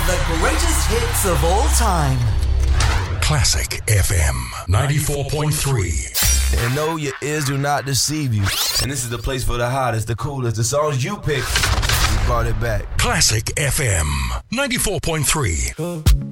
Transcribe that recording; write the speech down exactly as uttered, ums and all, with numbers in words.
the greatest hits of all time. Classic F M ninety-four point three. And no, your ears do not deceive you. And this is the place for the hottest, the coolest, the songs you pick. We brought it back. Classic F M ninety-four point three.